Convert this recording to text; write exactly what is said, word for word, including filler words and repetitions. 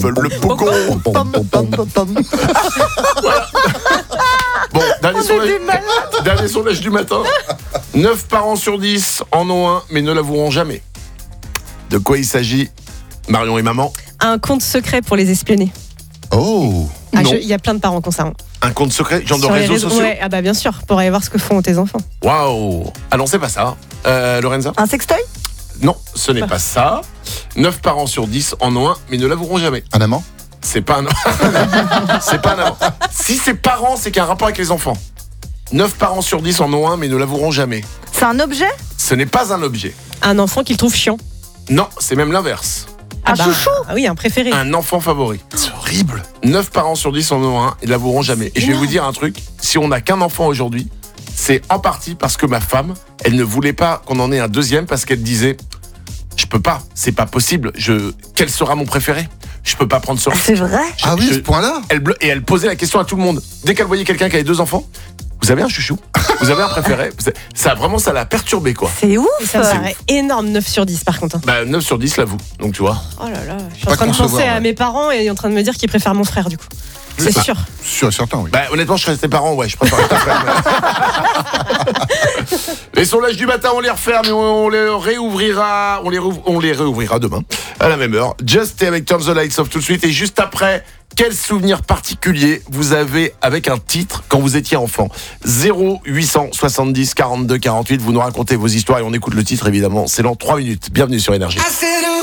Le Poco. Pom, pom, pom, pom. Voilà. Bon, dernier On est sondage, des malades. dernier sondage du matin. neuf parents sur dix en ont un, mais ne l'avoueront jamais. De quoi il s'agit, Marion et maman? Un compte secret pour les espionner. Oh. Ah, Non. je- Il y a plein de parents qui ont ça. hein. Un compte secret, genre de Sur les réseaux sociaux? Ouais, ah bah bien sûr, pour aller voir ce que font tes enfants. Waouh. Ah non, c'est pas ça. Euh, Lorenza? Un sextoy? Non, ce n'est pas ça. neuf parents sur dix en ont un, mais ne l'avoueront jamais. Un amant? C'est pas un c'est pas un amant. Si c'est parents, c'est qu'il y a un rapport avec les enfants. neuf parents sur dix en ont un, mais ne l'avoueront jamais. C'est un objet? Ce n'est pas un objet. Un enfant qu'ils trouvent chiant. Non, c'est même l'inverse. Un bah, chouchou? Ah oui, un préféré. Un enfant favori. C'est horrible. neuf parents sur dix en ont un, ils l'avoueront jamais. Et je vais vous dire un truc, si on n'a qu'un enfant aujourd'hui, c'est en partie parce que ma femme, elle ne voulait pas qu'on en ait un deuxième parce qu'elle disait je peux pas, c'est pas possible. Je, quel sera mon préféré? Je peux pas prendre ce risque. C'est vrai? Je- Ah oui, je- à ce point-là. elle ble- et elle posait la question à tout le monde. Dès qu'elle voyait quelqu'un qui avait deux enfants, vous avez un chouchou? Vous avez un préféré? Vous avez- Ça vraiment, ça l'a perturbé quoi. C'est ouf! Et ça me paraît énorme, neuf sur dix par contre. hein. Bah neuf sur dix l'avoue. Donc tu vois. Oh là là, je suis Pas en train de concevoir, penser à ouais. mes parents et en train de me dire qu'ils préfèrent mon frère du coup. C'est Bah, sûr. Sûr et certain, oui. Bah honnêtement, je serais tes parents, ouais, je préfère ton frère. mais- Les sondages du matin, on les referme et on les réouvrira, on les, réouvre- on les réouvrira demain à la même heure. Just et avec Turn the Lights Off tout de suite. Et juste après, quel souvenir particulier vous avez avec un titre quand vous étiez enfant? Zéro huit cent soixante-dix quarante-deux quarante-huit. Vous nous racontez vos histoires et on écoute le titre évidemment. C'est dans trois minutes. Bienvenue sur Énergie.